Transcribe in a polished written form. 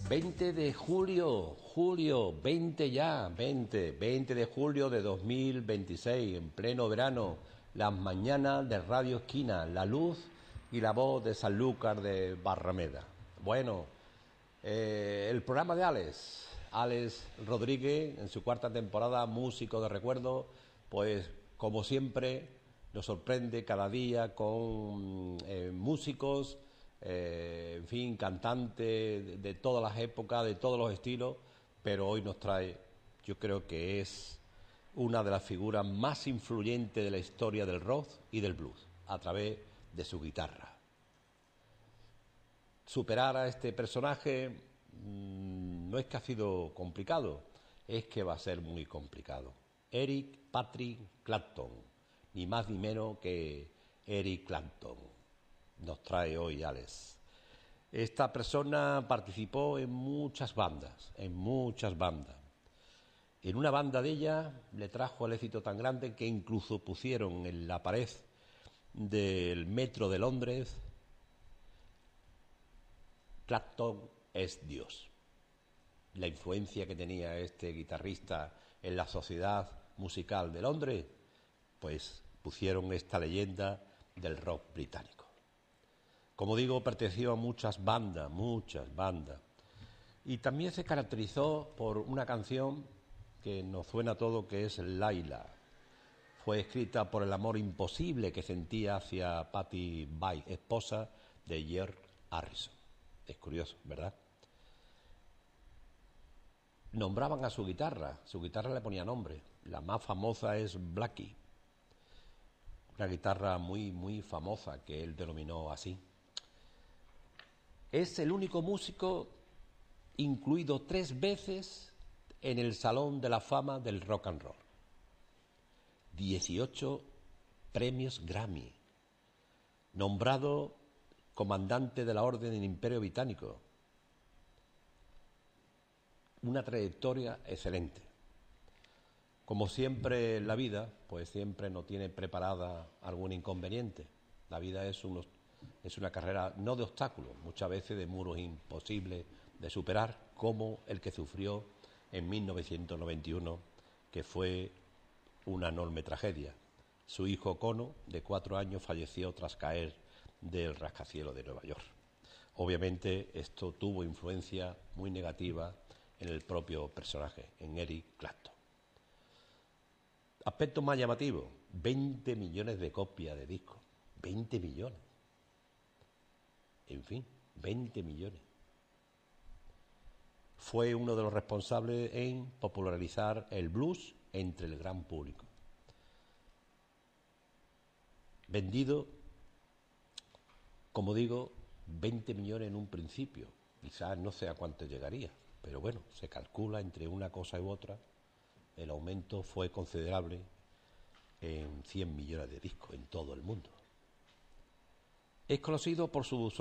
20 de julio, 20 ya, 20 de julio de 2026, en pleno verano, las mañanas de Radio Esquina, la luz y la voz de Sanlúcar de Barrameda. Bueno, el programa de Alex Rodríguez, en su cuarta temporada, músico de recuerdo, pues como siempre nos sorprende cada día con músicos, en fin, cantantes de todas las épocas, de todos los estilos, pero hoy nos trae, yo creo que es una de las figuras más influyentes de la historia del rock y del blues, a través de su guitarra. Superar a este personaje no es que ha sido complicado, es que va a ser muy complicado. Eric Patrick Clapton, ni más ni menos que Eric Clapton, nos trae hoy Alex. Esta persona participó en muchas bandas. En una banda de ella le trajo el éxito tan grande que incluso pusieron en la pared del metro de Londres: Clapton es Dios. La influencia que tenía este guitarrista en la sociedad musical de Londres, pues pusieron esta leyenda del rock británico. Como digo, perteneció a muchas bandas, y también se caracterizó por una canción que nos suena a todo, que es Laila. Fue escrita por el amor imposible que sentía hacia Patti Bay, esposa de George Harrison. Es curioso, ¿verdad? Nombraban a su guitarra le ponía nombre. La más famosa es Blackie, una guitarra muy famosa que él denominó así. Es el único músico incluido 3 veces en el Salón de la Fama del Rock and Roll. 18 premios Grammy. Nombrado comandante de la Orden del Imperio Británico. Una trayectoria excelente. Como siempre en la vida, pues siempre nos tiene preparada algún inconveniente. La vida es una carrera no de obstáculos, muchas veces de muros imposibles de superar, como el que sufrió en 1991, que fue una enorme tragedia. Su hijo Cono, de 4 años, falleció tras caer del rascacielos de Nueva York. Obviamente esto tuvo influencia muy negativa en el propio personaje, en Eric Clapton. Aspecto más llamativo: 20 millones de copias de discos. 20 millones. En fin, 20 millones. Fue uno de los responsables en popularizar el blues entre el gran público. Vendido, como digo, 20 millones en un principio. Quizás no sé a cuánto llegaría, pero bueno, se calcula entre una cosa u otra. El aumento fue considerable en 100 millones de discos en todo el mundo. Es conocido por su